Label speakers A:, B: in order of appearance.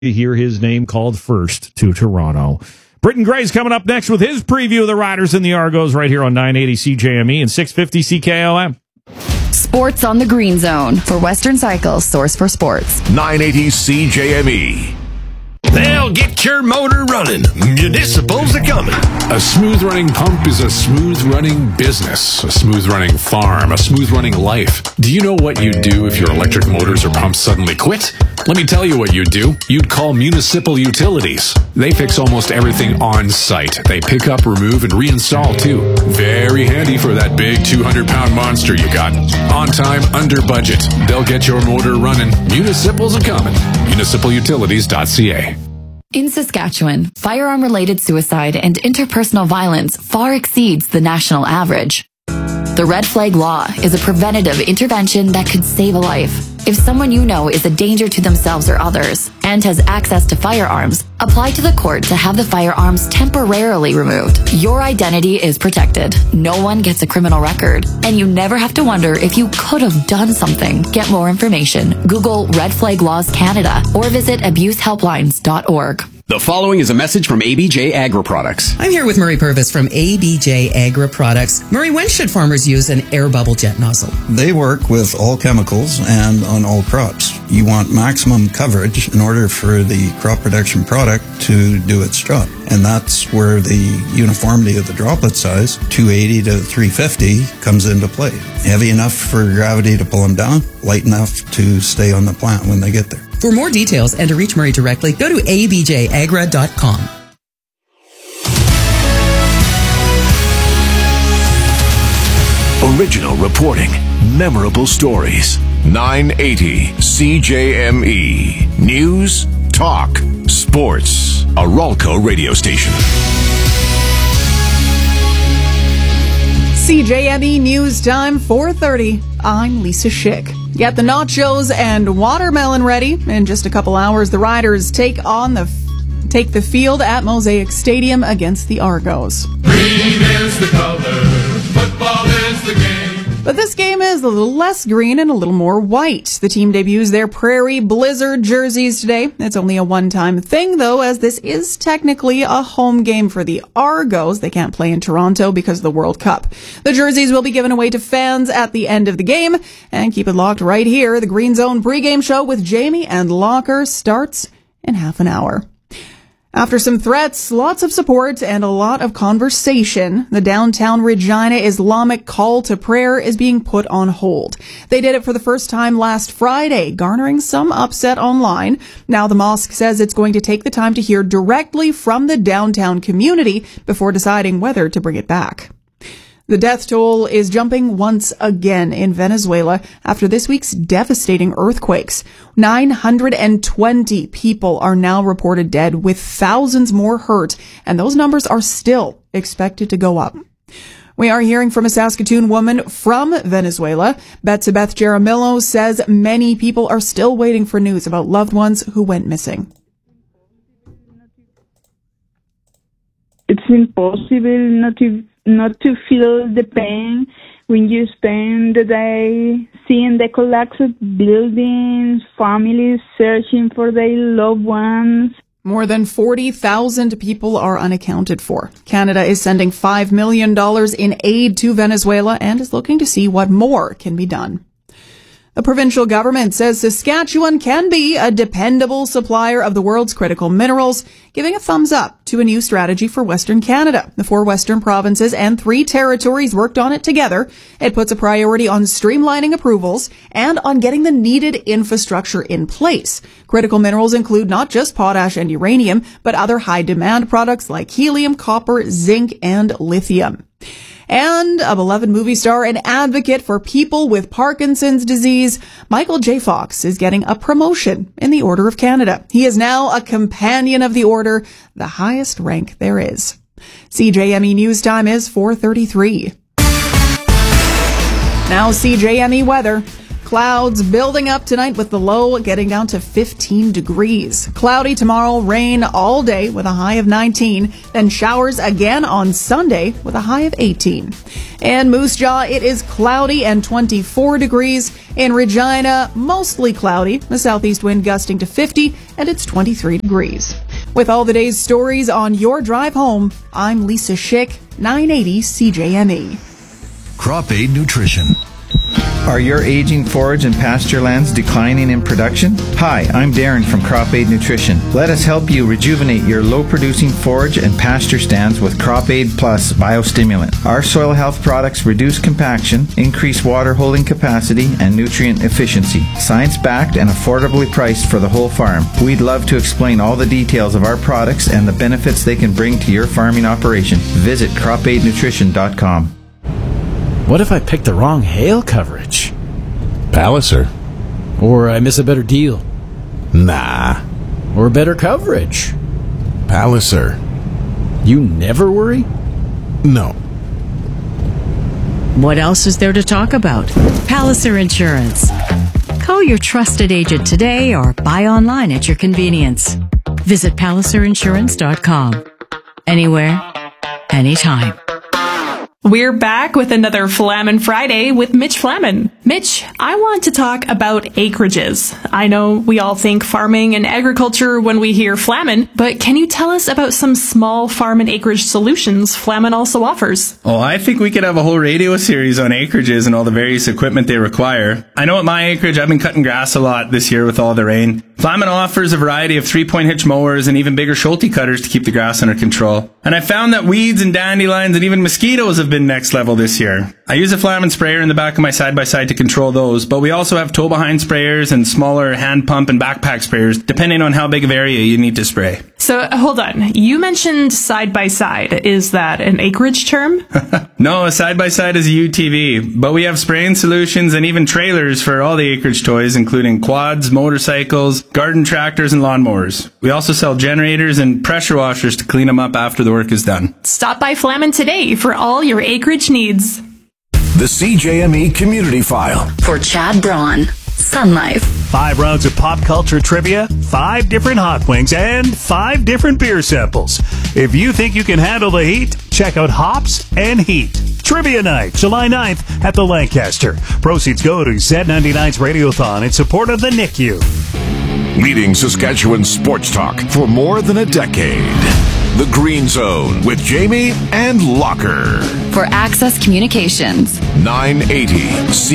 A: to hear his name called first to Toronto. Britton Gray's coming up next with his preview of the Riders and the Argos right here on 980 CJME and 650 CKOM.
B: Sports on the Green Zone for Western Cycle's source for sports.
C: 980 CJME.
D: They'll get your motor running. Municipals are coming.
E: A smooth-running pump is a smooth-running business, a smooth-running farm, a smooth-running life. Do you know what you'd do if your electric motors or pumps suddenly quit? Let me tell you what you'd do. You'd call Municipal Utilities. They fix almost everything on site. They pick up, remove, and reinstall, too. Very handy for that big 200-pound monster you got. On time, under budget. They'll get your motor running. Municipals are coming. MunicipalUtilities.ca.
B: In Saskatchewan, firearm-related suicide and interpersonal violence far exceeds the national average. The Red Flag Law is a preventative intervention that could save a life. If someone you know is a danger to themselves or others and has access to firearms, apply to the court to have the firearms temporarily removed. Your identity is protected. No one gets a criminal record, and you never have to wonder if you could have done something. Get more information. Google Red Flag Laws Canada or visit abusehelplines.org.
F: The following is a message from ABJ Agri Products.
G: I'm here with Murray Purvis from ABJ Agri Products. Murray, when should farmers use an air bubble jet nozzle?
H: They work with all chemicals and on all crops. You want maximum coverage in order for the crop protection product to do its job. And that's where the uniformity of the droplet size, 280 to 350, comes into play. Heavy enough for gravity to pull them down, light enough to stay on the plant when they get there.
G: For more details and to reach Murray directly, go to abjagra.com.
C: Original reporting, memorable stories. 980 CJME. News, talk, sports. A Ralco radio station.
I: CJME News Time, 4:30. I'm Lisa Schick. Get the nachos and watermelon ready. In just a couple hours, the Riders take the field at Mosaic Stadium against the Argos.
J: Green is the color, football is the game.
I: But this game is a little less green and a little more white. The team debuts their Prairie Blizzard jerseys today. It's only a one-time thing, though, as this is technically a home game for the Argos. They can't play in Toronto because of the World Cup. The jerseys will be given away to fans at the end of the game. And keep it locked right here. The Green Zone pregame show with Jamie and Locker starts in half an hour. After some threats, lots of support, and a lot of conversation, the downtown Regina Islamic call to prayer is being put on hold. They did it for the first time last Friday, garnering some upset online. Now the mosque says it's going to take the time to hear directly from the downtown community before deciding whether to bring it back. The death toll is jumping once again in Venezuela after this week's devastating earthquakes. 920 people are now reported dead, with thousands more hurt, and those numbers are still expected to go up. We are hearing from a Saskatoon woman from Venezuela. Betsabeth Jaramillo says many people are still waiting for news about loved ones who went missing.
K: It's impossible not to feel the pain when you spend the day seeing the collapsed buildings, families searching for their loved ones.
I: More than 40,000 people are unaccounted for. Canada is sending $5 million in aid to Venezuela and is looking to see what more can be done. The provincial government says Saskatchewan can be a dependable supplier of the world's critical minerals, giving a thumbs up to a new strategy for Western Canada. The 4 western provinces and 3 territories worked on it together. It puts a priority on streamlining approvals and on getting the needed infrastructure in place. Critical minerals include not just potash and uranium, but other high-demand products like helium, copper, zinc, and lithium. And a beloved movie star and advocate for people with Parkinson's disease, Michael J. Fox, is getting a promotion in the Order of Canada. He is now a Companion of the Order, the highest rank there is. CJME News Time is 4:33. Now CJME weather. Clouds building up tonight with the low getting down to 15 degrees. Cloudy tomorrow, rain all day with a high of 19. Then showers again on Sunday with a high of 18. And Moose Jaw, it is cloudy and 24 degrees. In Regina, mostly cloudy, a southeast wind gusting to 50, and it's 23 degrees. With all the day's stories on your drive home, I'm Lisa Schick, 980 CJME.
C: Crop Aid Nutrition.
L: Are your aging forage and pasture lands declining in production? Hi, I'm Darren from Crop Aid Nutrition. Let us help you rejuvenate your low-producing forage and pasture stands with Crop Aid Plus Biostimulant. Our soil health products reduce compaction, increase water holding capacity, and nutrient efficiency. Science-backed and affordably priced for the whole farm. We'd love to explain all the details of our products and the benefits they can bring to your farming operation. Visit cropaidnutrition.com.
M: What if I picked the wrong hail coverage?
N: Palliser.
M: Or I miss a better deal?
N: Nah.
M: Or better coverage?
N: Palliser.
M: You never worry?
N: No.
O: What else is there to talk about? Palliser Insurance. Call your trusted agent today or buy online at your convenience. Visit PalliserInsurance.com. Anywhere, anytime.
P: We're back with another Flamin' Friday with Mitch Flamin. Mitch, I want to talk about acreages. I know we all think farming and agriculture when we hear Flamin', but can you tell us about some small farm and acreage solutions Flamin' also offers?
Q: Oh, I think we could have a whole radio series on acreages and all the various equipment they require. I know at my acreage, I've been cutting grass a lot this year with all the rain. Flamin' offers a variety of 3-point hitch mowers and even bigger Schulte cutters to keep the grass under control. And I found that weeds and dandelions and even mosquitoes have been next level this year. I use a Flamin' sprayer in the back of my side-by-side to control those, but we also have tow-behind sprayers and smaller hand pump and backpack sprayers, depending on how big of area you need to spray.
P: So, hold on. You mentioned side-by-side. Is that an acreage term?
Q: No, a side-by-side is a UTV, but we have spraying solutions and even trailers for all the acreage toys, including quads, motorcycles, garden tractors, and lawnmowers. We also sell generators and pressure washers to clean them up after the work is done.
P: Stop by Flamin' today for all your acreage needs.
C: The CJME Community File.
B: For Chad Braun, Sun Life.
R: 5 rounds of pop culture trivia, 5 different hot wings, and 5 different beer samples. If you think you can handle the heat, check out Hops and Heat. Trivia Night, July 9th at the Lancaster. Proceeds go to Z99's Radiothon in support of the NICU.
C: Leading Saskatchewan sports talk for more than a decade. The Green Zone with Jamie and Locker.
B: For Access Communications.
C: 980